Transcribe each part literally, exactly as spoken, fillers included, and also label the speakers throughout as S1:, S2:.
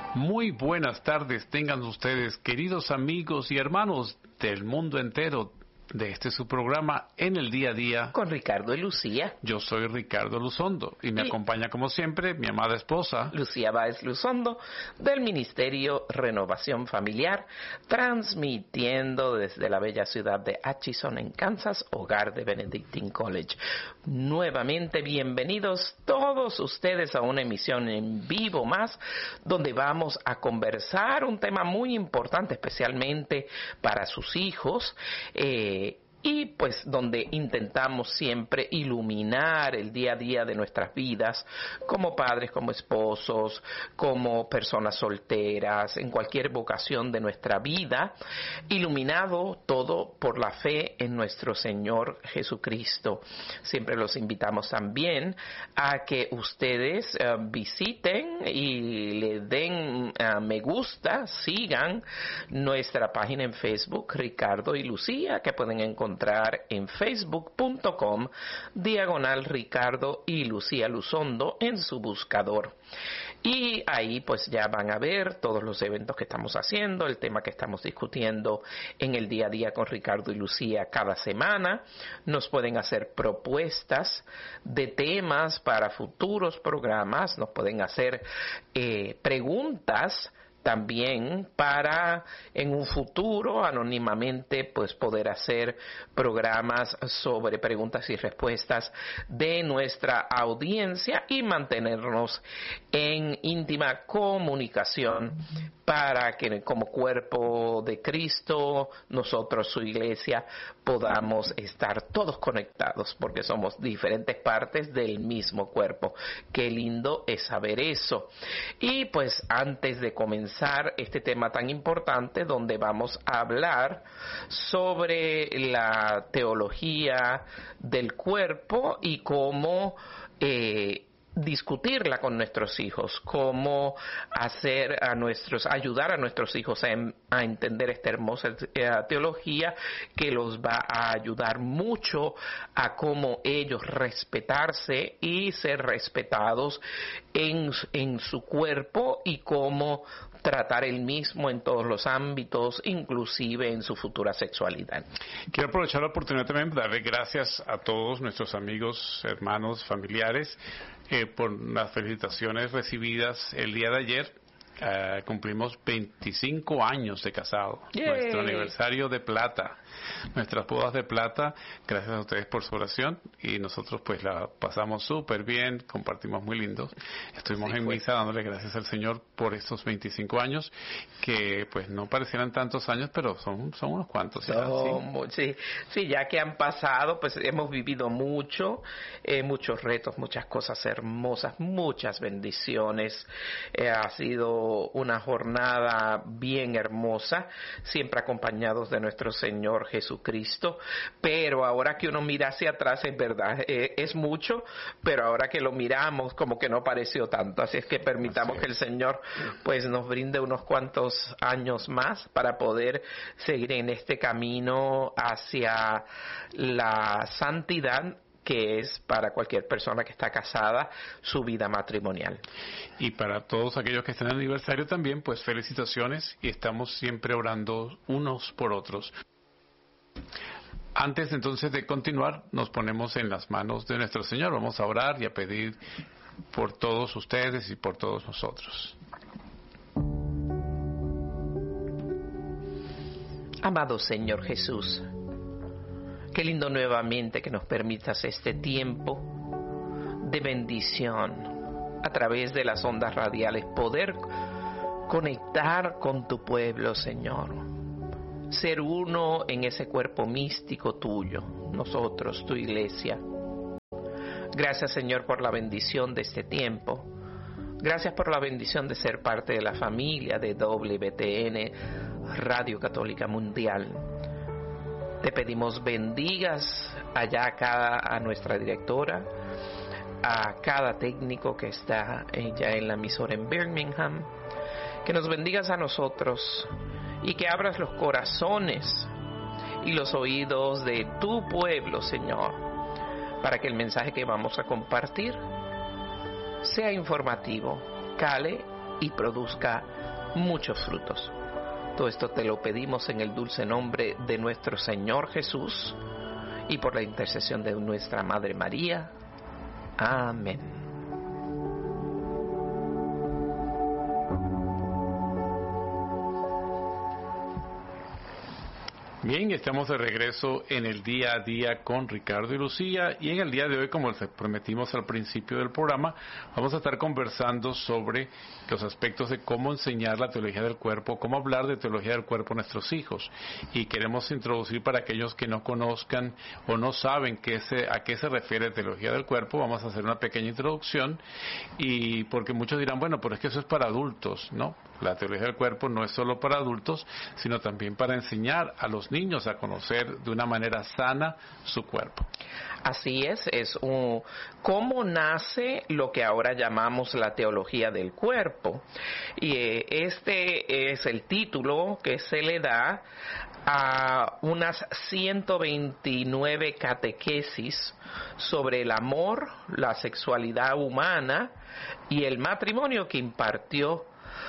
S1: Muy buenas tardes tengan ustedes, queridos amigos y hermanos del mundo entero, de este su programa En el Día a Día
S2: con Ricardo y Lucía.
S1: Yo soy Ricardo Luzondo y me
S2: y
S1: acompaña como siempre mi amada esposa
S2: Lucía Báez Luzondo del Ministerio Renovación Familiar, transmitiendo desde la bella ciudad de Atchison en Kansas, hogar de Benedictine College. Nuevamente bienvenidos todos ustedes a una emisión en vivo más, donde vamos a conversar un tema muy importante, especialmente para sus hijos, eh, y pues donde intentamos siempre iluminar el día a día de nuestras vidas como padres, como esposos, como personas solteras, en cualquier vocación de nuestra vida, iluminado todo por la fe en nuestro Señor Jesucristo. Siempre los invitamos también a que ustedes uh, visiten y le den uh, me gusta, sigan nuestra página en Facebook, Ricardo y Lucía, que pueden encontrar encontrar en facebook punto com diagonal Ricardo y Lucía Luzondo en su buscador. Y ahí pues ya van a ver todos los eventos que estamos haciendo, el tema que estamos discutiendo en el día a día con Ricardo y Lucía cada semana. Nos pueden hacer propuestas de temas para futuros programas, nos pueden hacer eh, preguntas también para en un futuro anónimamente pues poder hacer programas sobre preguntas y respuestas de nuestra audiencia y mantenernos en íntima comunicación para que como cuerpo de Cristo, nosotros, su iglesia, podamos estar todos conectados porque somos diferentes partes del mismo cuerpo. Qué lindo es saber eso. Y pues antes de comenzar este tema tan importante donde vamos a hablar sobre la teología del cuerpo y cómo eh, discutirla con nuestros hijos, cómo hacer a nuestros, ayudar a nuestros hijos a, a entender esta hermosa eh, teología que los va a ayudar mucho a cómo ellos respetarse y ser respetados en, en su cuerpo y cómo tratar el mismo en todos los ámbitos, inclusive en su futura sexualidad.
S1: Quiero aprovechar la oportunidad también de darle gracias a todos nuestros amigos, hermanos, familiares, eh, por las felicitaciones recibidas el día de ayer. Uh, cumplimos veinticinco años de casado. Yay. Nuestro aniversario de plata, nuestras bodas de plata. Gracias a ustedes por su oración y nosotros pues la pasamos súper bien, compartimos muy lindos. Estuvimos sí, en misa dándole gracias al Señor por estos veinticinco años que pues no parecieran tantos años, pero son, son unos cuantos ya.
S2: No, ¿sí? Sí, sí, ya que han pasado, pues hemos vivido mucho, eh, muchos retos, muchas cosas hermosas, muchas bendiciones. Eh, ha sido una jornada bien hermosa, siempre acompañados de nuestro Señor Jesucristo, pero ahora que uno mira hacia atrás, es verdad, eh, es mucho, pero ahora que lo miramos, como que no pareció tanto, así es que permitamos es. que el Señor pues nos brinde unos cuantos años más para poder seguir en este camino hacia la santidad, que es para cualquier persona que está casada, su vida matrimonial.
S1: Y para todos aquellos que están en aniversario también, pues felicitaciones y estamos siempre orando unos por otros. Antes entonces de continuar, nos ponemos en las manos de nuestro Señor. Vamos a orar y a pedir por todos ustedes y por todos nosotros.
S2: Amado Señor Jesús, qué lindo nuevamente que nos permitas este tiempo de bendición a través de las ondas radiales, poder conectar con tu pueblo, Señor. Ser uno en ese cuerpo místico tuyo, nosotros, tu iglesia. Gracias, Señor, por la bendición de este tiempo. Gracias por la bendición de ser parte de la familia de W T N, Radio Católica Mundial. Te pedimos bendigas allá a, cada, a nuestra directora, a cada técnico que está ya en la emisora en Birmingham, que nos bendigas a nosotros y que abras los corazones y los oídos de tu pueblo, Señor, para que el mensaje que vamos a compartir sea informativo, cale y produzca muchos frutos. Todo esto te lo pedimos en el dulce nombre de nuestro Señor Jesús y por la intercesión de nuestra Madre María. Amén.
S1: Bien, estamos de regreso en el día a día con Ricardo y Lucía, y en el día de hoy, como les prometimos al principio del programa, vamos a estar conversando sobre los aspectos de cómo enseñar la teología del cuerpo, cómo hablar de teología del cuerpo a nuestros hijos. Y queremos introducir para aquellos que no conozcan o no saben qué se, a qué se refiere teología del cuerpo, vamos a hacer una pequeña introducción, y porque muchos dirán, bueno, pero es que eso es para adultos, ¿no? La teología del cuerpo no es solo para adultos, sino también para enseñar a los niños a conocer de una manera sana su cuerpo.
S2: Así es, es un, cómo nace lo que ahora llamamos la teología del cuerpo. Y eh, este es el título que se le da a unas ciento veintinueve catequesis sobre el amor, la sexualidad humana y el matrimonio que impartió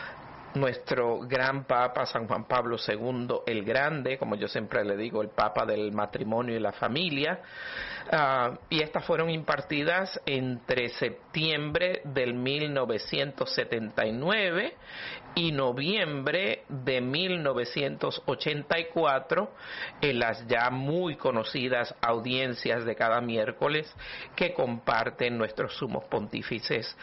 S2: nuestro gran Papa San Juan Pablo segundo el Grande, como yo siempre le digo, el Papa del matrimonio y la familia, uh, y estas fueron impartidas entre septiembre del mil novecientos setenta y nueve y noviembre de mil novecientos ochenta y cuatro en las ya muy conocidas audiencias de cada miércoles que comparten nuestros sumos pontífices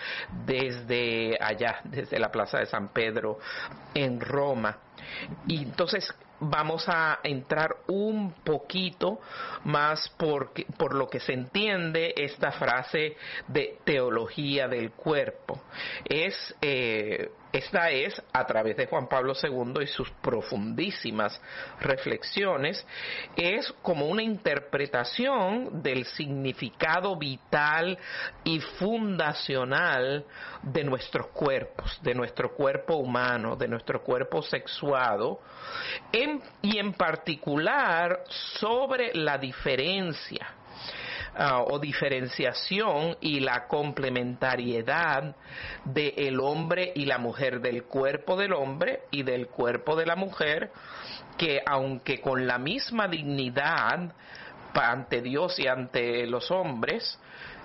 S2: desde allá, desde la Plaza de San Pedro en Roma. Y entonces vamos a entrar un poquito más por, por lo que se entiende esta frase de teología del cuerpo. Es, eh, esta es, a través de Juan Pablo segundo y sus profundísimas reflexiones, es como una interpretación del significado vital y fundacional de nuestros cuerpos, de nuestro cuerpo humano, de nuestro cuerpo sexuado, en, y en particular sobre la diferencia Uh, o diferenciación y la complementariedad del hombre y la mujer, del cuerpo del hombre y del cuerpo de la mujer, que aunque con la misma dignidad ante Dios y ante los hombres,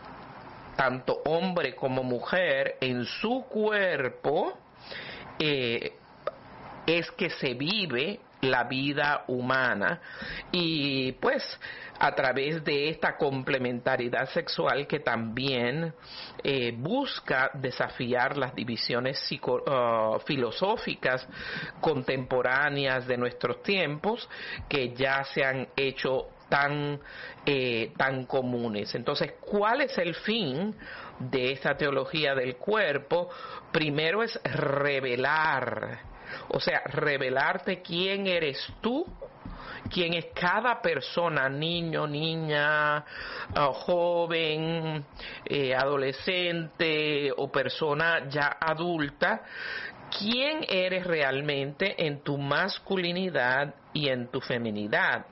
S2: tanto hombre como mujer en su cuerpo, eh, es que se vive la vida humana, y pues a través de esta complementariedad sexual que también eh, busca desafiar las divisiones psico, uh, filosóficas contemporáneas de nuestros tiempos, que ya se han hecho tan, eh, tan comunes. Entonces, ¿cuál es el fin de esta teología del cuerpo? Primero es revelar, o sea, revelarte quién eres tú, quién es cada persona, niño, niña, uh, joven, eh, adolescente o persona ya adulta, quién eres realmente en tu masculinidad y en tu feminidad.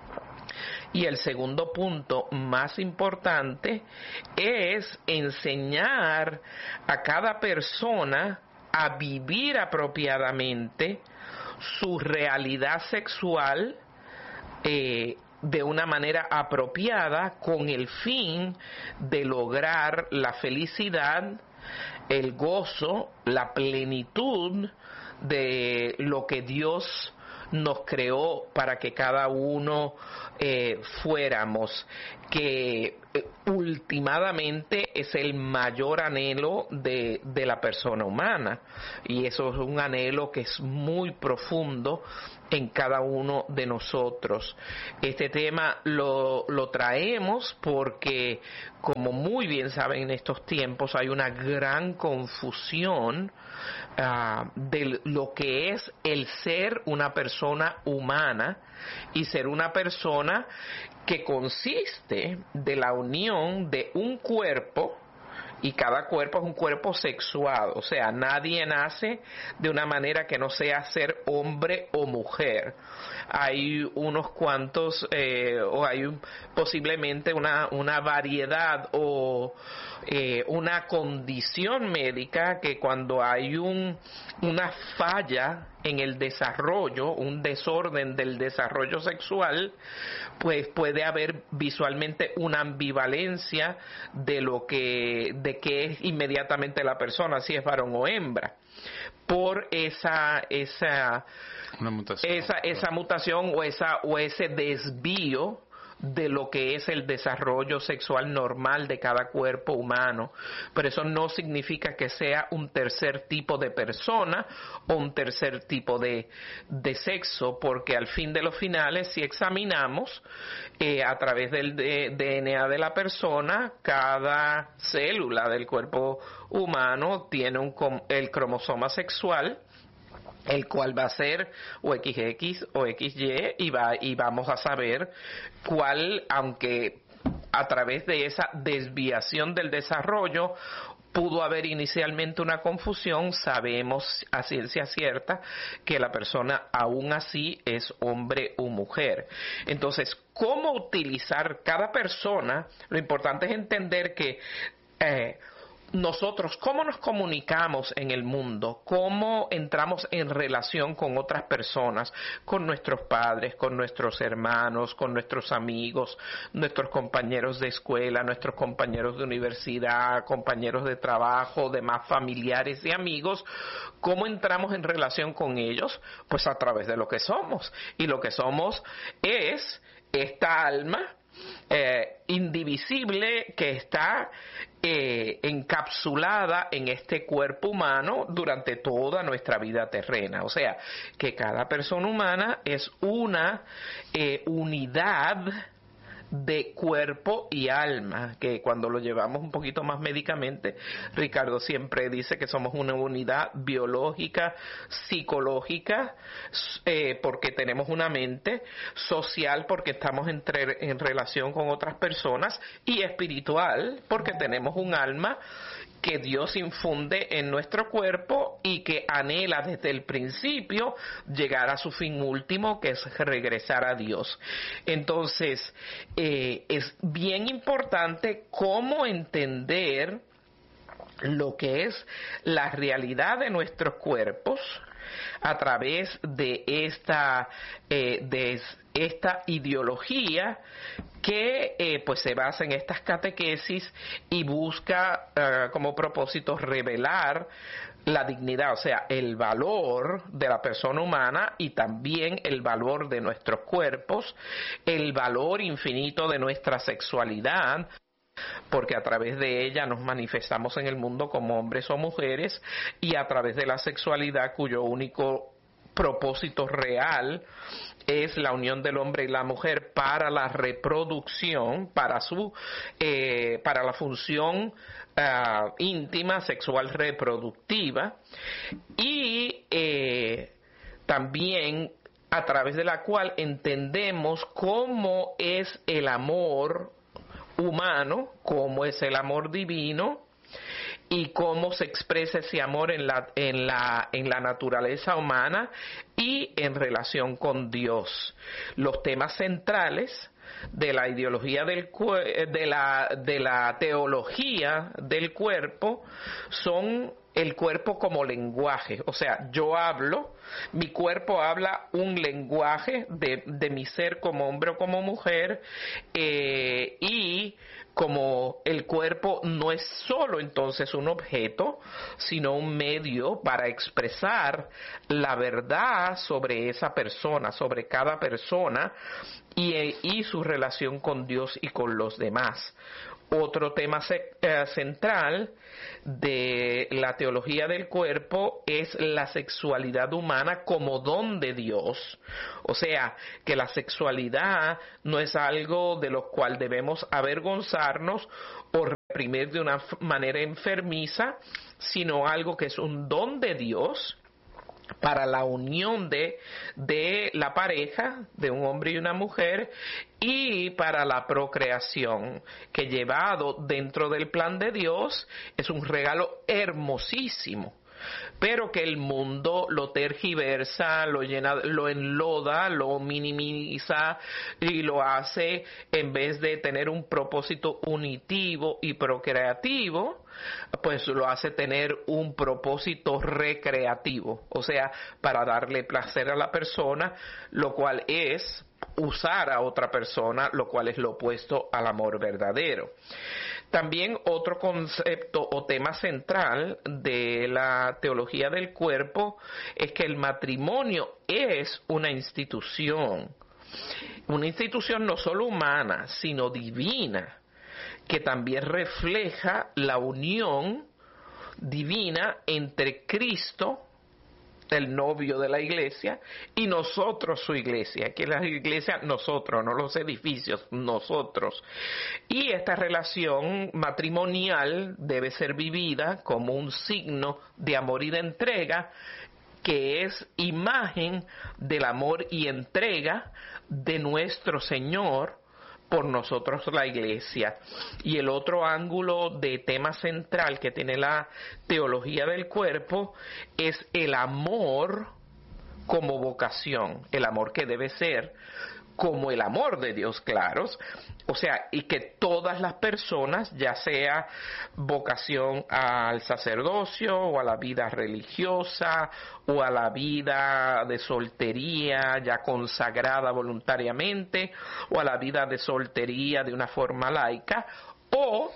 S2: Y el segundo punto más importante es enseñar a cada persona a vivir apropiadamente su realidad sexual eh, de una manera apropiada, con el fin de lograr la felicidad, el gozo, la plenitud de lo que Dios nos creó para que cada uno eh, fuéramos, que eh, ultimadamente es el mayor anhelo de, de la persona humana, y eso es un anhelo que es muy profundo en cada uno de nosotros. Este tema lo, lo traemos porque, como muy bien saben, en estos tiempos hay una gran confusión uh, de lo que es el ser una persona humana y ser una persona que consiste de la unión de un cuerpo y cada cuerpo es un cuerpo sexuado, o sea, nadie nace de una manera que no sea ser hombre o mujer. Hay unos cuantos, eh, o hay un, posiblemente una, una variedad o eh, una condición médica que cuando hay un, una falla en el desarrollo, un desorden del desarrollo sexual, pues puede haber visualmente una ambivalencia de lo que, de que es inmediatamente la persona, si es varón o hembra, por esa, esa,
S1: Una mutación.
S2: esa, esa mutación o esa, o ese desvío de lo que es el desarrollo sexual normal de cada cuerpo humano, pero eso no significa que sea un tercer tipo de persona o un tercer tipo de, de sexo, porque al fin de los finales, si examinamos eh, a través del D N A de la persona, cada célula del cuerpo humano tiene un, el cromosoma sexual, el cual va a ser o equis equis o equis ye, y, va, y vamos a saber cuál, aunque a través de esa desviación del desarrollo pudo haber inicialmente una confusión, sabemos a ciencia cierta que la persona aún así es hombre o mujer. Entonces, ¿cómo utilizar cada persona? Lo importante es entender que eh, nosotros, ¿cómo nos comunicamos en el mundo? ¿Cómo entramos en relación con otras personas? Con nuestros padres, con nuestros hermanos, con nuestros amigos, nuestros compañeros de escuela, nuestros compañeros de universidad, compañeros de trabajo, demás familiares y amigos. ¿Cómo entramos en relación con ellos? Pues a través de lo que somos. Y lo que somos es esta alma Eh, indivisible que está eh, encapsulada en este cuerpo humano durante toda nuestra vida terrena. O sea, que cada persona humana es una eh, unidad de cuerpo y alma, que cuando lo llevamos un poquito más médicamente, Ricardo siempre dice que somos una unidad biológica, psicológica, eh, porque tenemos una mente, social porque estamos entre, en relación con otras personas, y espiritual porque tenemos un alma que Dios infunde en nuestro cuerpo y que anhela desde el principio llegar a su fin último, que es regresar a Dios. Entonces, eh, es bien importante cómo entender lo que es la realidad de nuestros cuerpos a través de esta, eh, de esta ideología que eh, pues se basa en estas catequesis y busca uh, como propósito revelar la dignidad, o sea, el valor de la persona humana y también el valor de nuestros cuerpos, el valor infinito de nuestra sexualidad, porque a través de ella nos manifestamos en el mundo como hombres o mujeres, y a través de la sexualidad cuyo único propósito real es la unión del hombre y la mujer para la reproducción, para su, eh, para la función uh, íntima, sexual, reproductiva, y eh, también a través de la cual entendemos cómo es el amor humano, cómo es el amor divino y cómo se expresa ese amor en la, en la, en la naturaleza humana y en relación con Dios. Los temas centrales de la ideología del de la, de la teología del cuerpo son el cuerpo como lenguaje, o sea, yo hablo, mi cuerpo habla un lenguaje de, de mi ser como hombre o como mujer, eh, y como el cuerpo no es solo entonces un objeto, sino un medio para expresar la verdad sobre esa persona, sobre cada persona y, y su relación con Dios y con los demás. Otro tema eh, central de la teología del cuerpo es la sexualidad humana como don de Dios. O sea, que la sexualidad no es algo de lo cual debemos avergonzarnos o reprimir de una manera enfermiza, sino algo que es un don de Dios para la unión de, de la pareja, de un hombre y una mujer, y para la procreación, que llevado dentro del plan de Dios es un regalo hermosísimo, pero que el mundo lo tergiversa, lo llena, lo enloda, lo minimiza y lo hace, en vez de tener un propósito unitivo y procreativo, pues lo hace tener un propósito recreativo, o sea, para darle placer a la persona, lo cual es usar a otra persona, lo cual es lo opuesto al amor verdadero. También otro concepto o tema central de la teología del cuerpo es que el matrimonio es una institución, una institución no solo humana, sino divina, que también refleja la unión divina entre Cristo, el novio de la iglesia, y nosotros su iglesia, que la iglesia nosotros, no los edificios, nosotros. Y esta relación matrimonial debe ser vivida como un signo de amor y de entrega, que es imagen del amor y entrega de nuestro Señor por nosotros la iglesia. Y el otro ángulo de tema central que tiene la teología del cuerpo es el amor como vocación, el amor que debe ser como el amor de Dios, claros, o sea, y que todas las personas, ya sea vocación al sacerdocio o a la vida religiosa o a la vida de soltería ya consagrada voluntariamente o a la vida de soltería de una forma laica o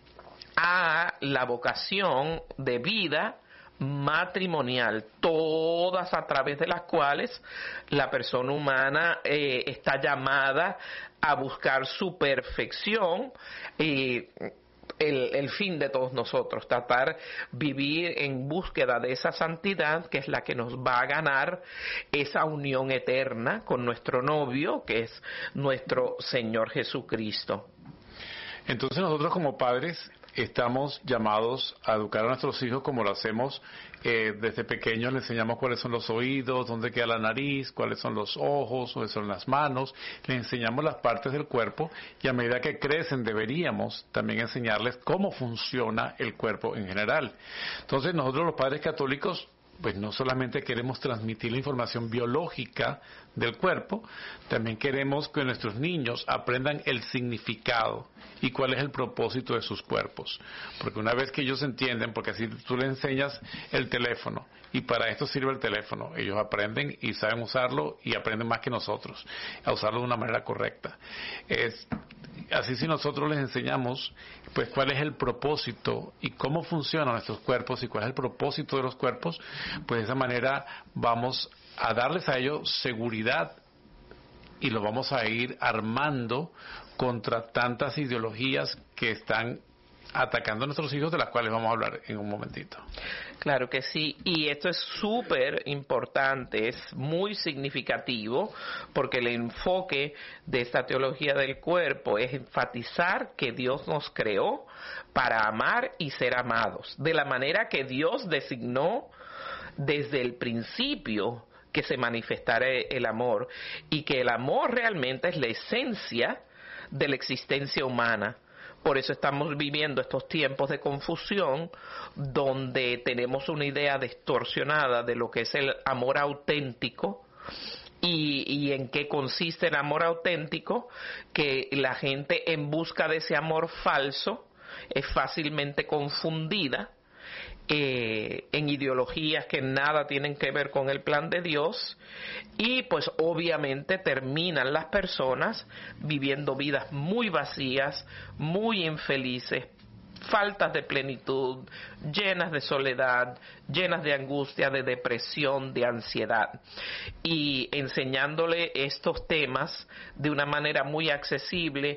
S2: a la vocación de vida matrimonial, todas a través de las cuales la persona humana eh, está llamada a buscar su perfección y el, el fin de todos nosotros, tratar vivir en búsqueda de esa santidad que es la que nos va a ganar esa unión eterna con nuestro novio, que es nuestro Señor Jesucristo.
S1: Entonces nosotros como padres estamos llamados a educar a nuestros hijos como lo hacemos eh, desde pequeños. Les enseñamos cuáles son los oídos, dónde queda la nariz, cuáles son los ojos, dónde son las manos. Les enseñamos las partes del cuerpo y a medida que crecen deberíamos también enseñarles cómo funciona el cuerpo en general. Entonces nosotros los padres católicos pues no solamente queremos transmitir la información biológica del cuerpo, también queremos que nuestros niños aprendan el significado y cuál es el propósito de sus cuerpos. Porque una vez que ellos entienden, porque así tú les enseñas el teléfono, y para esto sirve el teléfono, ellos aprenden y saben usarlo y aprenden más que nosotros, a usarlo de una manera correcta. Es así, si nosotros les enseñamos pues cuál es el propósito y cómo funcionan nuestros cuerpos y cuál es el propósito de los cuerpos, pues de esa manera vamos a darles a ellos seguridad y lo vamos a ir armando contra tantas ideologías que están atacando a nuestros hijos, de las cuales vamos a hablar en un momentito.
S2: Claro que sí, y esto es súper importante, es muy significativo, porque el enfoque de esta teología del cuerpo es enfatizar que Dios nos creó para amar y ser amados, de la manera que Dios designó desde el principio que se manifestara el amor, y que el amor realmente es la esencia de la existencia humana. Por eso estamos viviendo estos tiempos de confusión, donde tenemos una idea distorsionada de lo que es el amor auténtico y, y en qué consiste el amor auténtico, que la gente en busca de ese amor falso es fácilmente confundida Eh, en ideologías que nada tienen que ver con el plan de Dios, y pues obviamente terminan las personas viviendo vidas muy vacías, muy infelices, faltas de plenitud, llenas de soledad, llenas de angustia, de depresión, de ansiedad. Y enseñándole estos temas de una manera muy accesible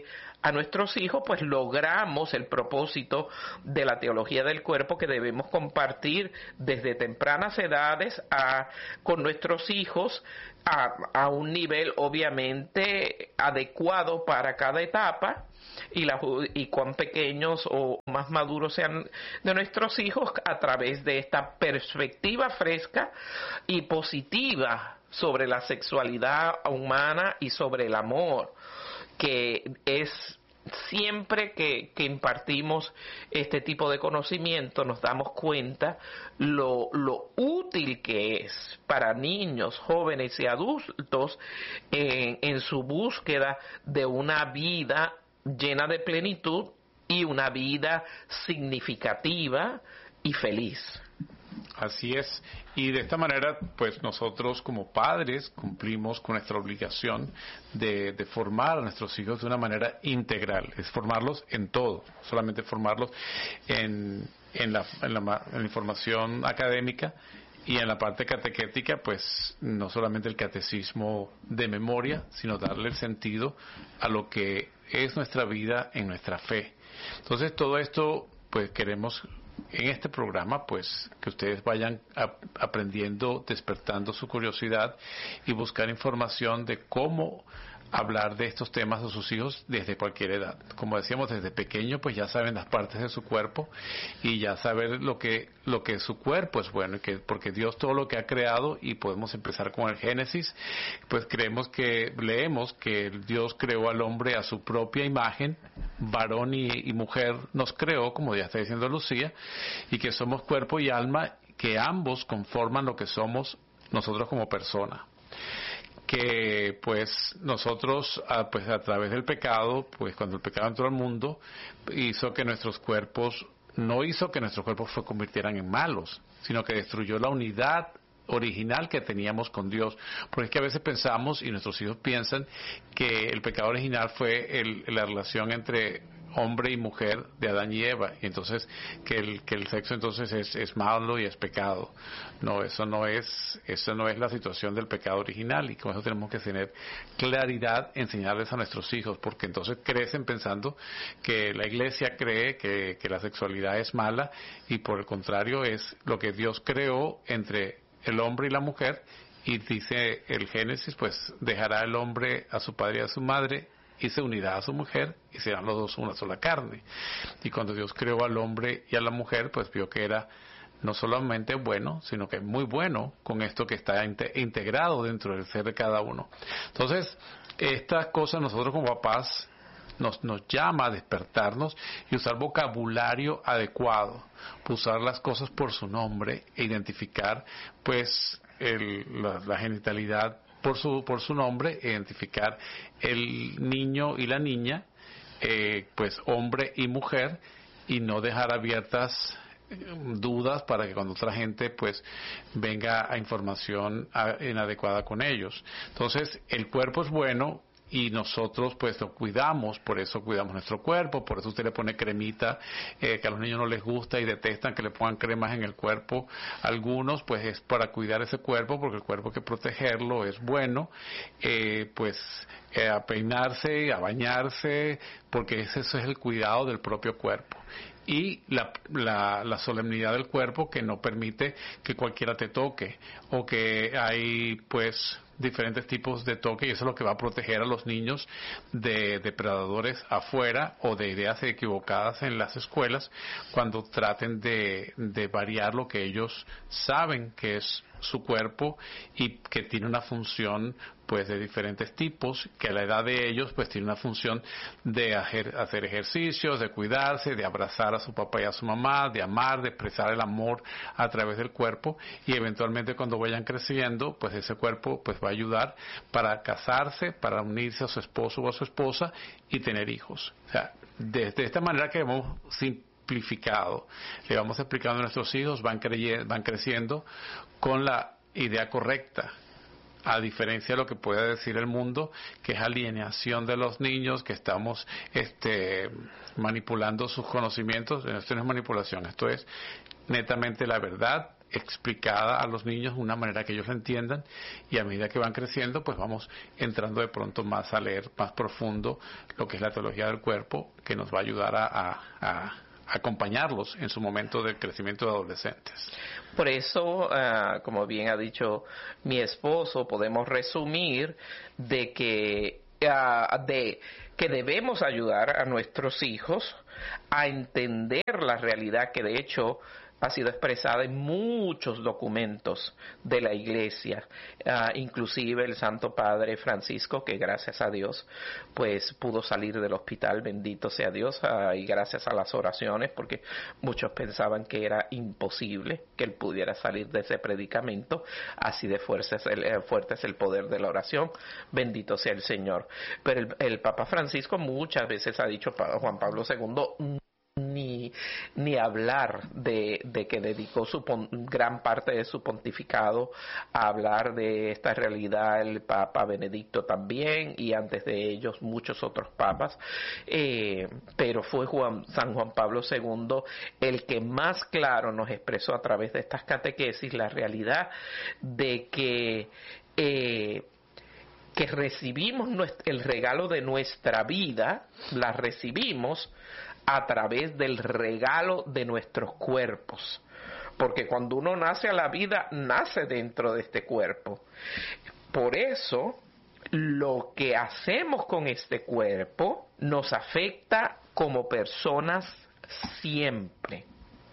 S2: a nuestros hijos, pues logramos el propósito de la teología del cuerpo que debemos compartir desde tempranas edades a, con nuestros hijos a, a un nivel obviamente adecuado para cada etapa, y, la, y cuán pequeños o más maduros sean de nuestros hijos, a través de esta perspectiva fresca y positiva sobre la sexualidad humana y sobre el amor, que es siempre que, que impartimos este tipo de conocimiento, nos damos cuenta lo, lo útil que es para niños, jóvenes y adultos en, en su búsqueda de una vida llena de plenitud y una vida significativa y feliz.
S1: Así es, y de esta manera pues nosotros como padres cumplimos con nuestra obligación de, de formar a nuestros hijos de una manera integral, es formarlos en todo, no solamente formarlos en, en, la, en, la, en la información académica y en la parte catequética, pues no solamente el catecismo de memoria, sino darle el sentido a lo que es nuestra vida en nuestra fe. Entonces todo esto pues queremos en este programa, pues, que ustedes vayan a, aprendiendo, despertando su curiosidad y buscar información de cómo hablar de estos temas a sus hijos desde cualquier edad. Como decíamos, desde pequeño, pues ya saben las partes de su cuerpo y ya saber lo que lo que su cuerpo es bueno, y que porque Dios todo lo que ha creado, y podemos empezar con el Génesis, pues creemos que leemos que Dios creó al hombre a su propia imagen, varón y, y mujer nos creó, como ya está diciendo Lucía, y que somos cuerpo y alma, que ambos conforman lo que somos nosotros como persona. Que pues nosotros a, pues a través del pecado, pues cuando el pecado entró al mundo, hizo que nuestros cuerpos, no hizo que nuestros cuerpos se convirtieran en malos, sino que destruyó la unidad original que teníamos con Dios. Porque es que a veces pensamos, y nuestros hijos piensan, que el pecado original fue el, la relación entre hombre y mujer de Adán y Eva, y entonces que el que el sexo entonces es, es malo y es pecado. No, eso no es eso no es la situación del pecado original, y con eso tenemos que tener claridad, enseñarles a nuestros hijos, porque entonces crecen pensando que la iglesia cree que, que la sexualidad es mala, y por el contrario es lo que Dios creó entre el hombre y la mujer, y dice el Génesis, pues dejará el hombre a su padre y a su madre y se unirá a su mujer y serán los dos una sola carne. Y cuando Dios creó al hombre y a la mujer, pues vio que era no solamente bueno, sino que muy bueno con esto que está integrado dentro del ser de cada uno. Entonces, estas cosas nosotros como papás nos, nos llama a despertarnos y usar vocabulario adecuado, usar las cosas por su nombre e identificar pues el, la, la genitalidad por su por su nombre, identificar el niño y la niña, eh, pues hombre y mujer, y no dejar abiertas eh, dudas para que cuando otra gente pues venga a información a, inadecuada con ellos. Entonces el cuerpo es bueno y nosotros pues lo cuidamos, por eso cuidamos nuestro cuerpo, por eso usted le pone cremita, eh, que a los niños no les gusta y detestan que le pongan cremas en el cuerpo. Algunos pues es para cuidar ese cuerpo, porque el cuerpo hay que protegerlo, es bueno, eh, pues eh, a peinarse, a bañarse, porque ese, eso es el cuidado del propio cuerpo. Y la, la, la solemnidad del cuerpo, que no permite que cualquiera te toque, o que hay pues diferentes tipos de toque, y eso es lo que va a proteger a los niños de depredadores afuera o de ideas equivocadas en las escuelas cuando traten de, de variar lo que ellos saben que es su cuerpo y que tiene una función pues de diferentes tipos, que a la edad de ellos pues tiene una función de hacer, hacer ejercicios, de cuidarse, de abrazar a su papá y a su mamá, de amar, de expresar el amor a través del cuerpo, y eventualmente cuando vayan creciendo pues ese cuerpo pues va a ayudar para casarse, para unirse a su esposo o a su esposa y tener hijos. O sea, de, de esta manera que hemos simplificado, le vamos explicando a nuestros hijos, van, creyendo, van creciendo con la idea correcta, a diferencia de lo que puede decir el mundo, que es alienación de los niños, que estamos este, manipulando sus conocimientos. Esto no es manipulación, esto es netamente la verdad explicada a los niños de una manera que ellos la entiendan, y a medida que van creciendo pues vamos entrando de pronto más a leer más profundo lo que es la teología del cuerpo, que nos va a ayudar a, a, a acompañarlos en su momento de crecimiento de adolescentes.
S2: Por eso, uh, como bien ha dicho mi esposo, podemos resumir de que uh, de que debemos ayudar a nuestros hijos a entender la realidad que de hecho ha sido expresada en muchos documentos de la Iglesia, uh, inclusive el Santo Padre Francisco, que gracias a Dios pues pudo salir del hospital, bendito sea Dios, uh, y gracias a las oraciones, porque muchos pensaban que era imposible que él pudiera salir de ese predicamento. Así de fuerte es el, eh, fuerte es el poder de la oración, bendito sea el Señor. Pero el, el Papa Francisco muchas veces ha dicho, Juan Pablo segundo, ni ni hablar de, de que dedicó su pon, gran parte de su pontificado a hablar de esta realidad, el Papa Benedicto también, y antes de ellos muchos otros papas, eh, pero fue Juan, San Juan Pablo segundo el que más claro nos expresó a través de estas catequesis la realidad de que eh, que recibimos el regalo de nuestra vida, la recibimos a través del regalo de nuestros cuerpos. Porque cuando uno nace a la vida, nace dentro de este cuerpo. Por eso, lo que hacemos con este cuerpo nos afecta como personas siempre.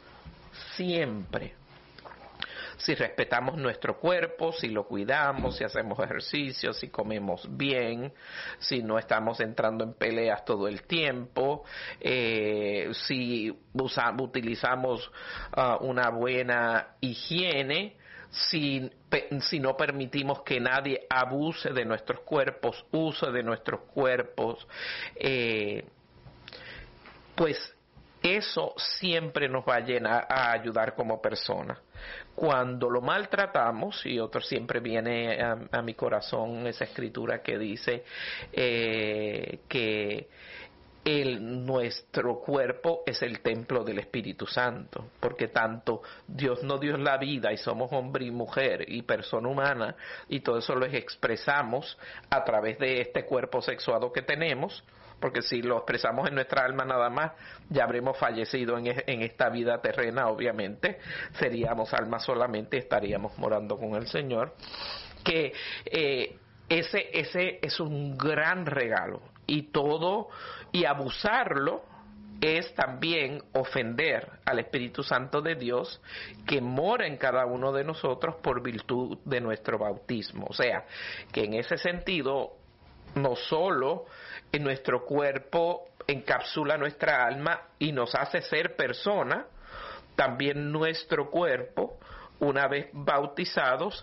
S2: Siempre. Si respetamos nuestro cuerpo, si lo cuidamos, si hacemos ejercicio, si comemos bien, si no estamos entrando en peleas todo el tiempo, eh, si usa, utilizamos uh, una buena higiene, si, pe, si no permitimos que nadie abuse de nuestros cuerpos, use de nuestros cuerpos, eh, pues eso siempre nos va a llenar, a ayudar como personas. Cuando lo maltratamos, y otro siempre viene a, a mi corazón esa escritura que dice eh, que el, nuestro cuerpo es el templo del Espíritu Santo, porque tanto Dios nos dio la vida y somos hombre y mujer y persona humana, y todo eso lo expresamos a través de este cuerpo sexuado que tenemos, porque si lo expresamos en nuestra alma nada más, ya habremos fallecido en, en esta vida terrena, obviamente, seríamos almas solamente, estaríamos morando con el Señor, que eh, ese, ese es un gran regalo, y todo, y abusarlo es también ofender al Espíritu Santo de Dios que mora en cada uno de nosotros por virtud de nuestro bautismo. O sea, que en ese sentido, no solo en nuestro cuerpo encapsula nuestra alma y nos hace ser persona, también nuestro cuerpo, una vez bautizados,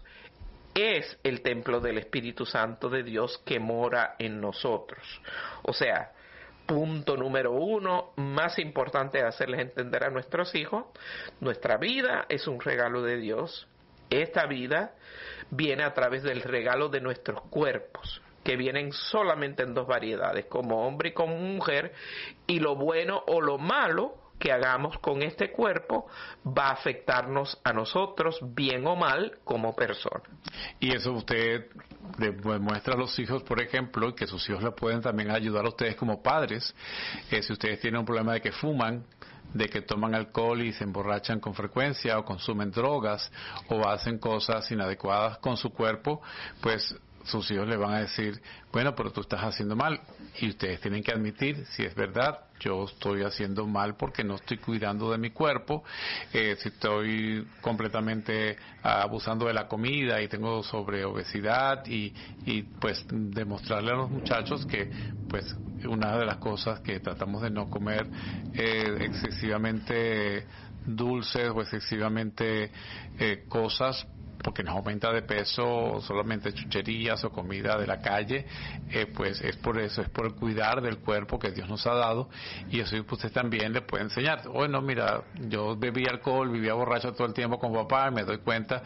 S2: es el templo del Espíritu Santo de Dios que mora en nosotros. O sea, punto número uno, más importante es hacerles entender a nuestros hijos, nuestra vida es un regalo de Dios. Esta vida viene a través del regalo de nuestros cuerpos, que vienen solamente en dos variedades, como hombre y como mujer, y lo bueno o lo malo que hagamos con este cuerpo va a afectarnos a nosotros, bien o mal, como personas.
S1: Y eso usted le muestra a los hijos, por ejemplo, que sus hijos le pueden también ayudar a ustedes como padres, eh, si ustedes tienen un problema de que fuman, de que toman alcohol y se emborrachan con frecuencia, o consumen drogas, o hacen cosas inadecuadas con su cuerpo, pues sus hijos le van a decir, bueno, pero tú estás haciendo mal, y ustedes tienen que admitir si es verdad, yo estoy haciendo mal porque no estoy cuidando de mi cuerpo, eh, si estoy completamente abusando de la comida y tengo sobreobesidad, y, y pues demostrarle a los muchachos que pues una de las cosas que tratamos de no comer eh, excesivamente dulces o excesivamente eh, cosas porque nos aumenta de peso, solamente chucherías o comida de la calle, eh, pues es por eso, es por el cuidar del cuerpo que Dios nos ha dado, y eso usted también le puede enseñar. Bueno, mira, yo bebí alcohol, vivía borracho todo el tiempo con papá, y me doy cuenta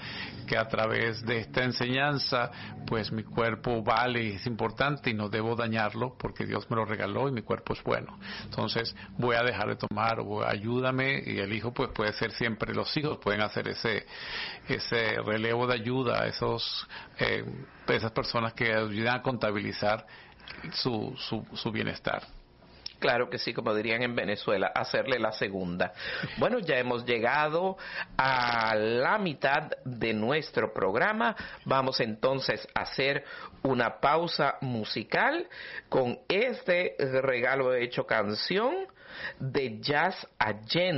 S1: que a través de esta enseñanza, pues mi cuerpo vale y es importante y no debo dañarlo porque Dios me lo regaló y mi cuerpo es bueno. Entonces voy a dejar de tomar, o ayúdame, y el hijo pues puede ser siempre, los hijos pueden hacer ese ese relevo de ayuda a esos eh, esas personas que ayudan a contabilizar su, su, su bienestar.
S2: Claro que sí, como dirían en Venezuela, hacerle la segunda. Bueno, ya hemos llegado a la mitad de nuestro programa. Vamos entonces a hacer una pausa musical con este regalo hecho canción de Jazz Agenda.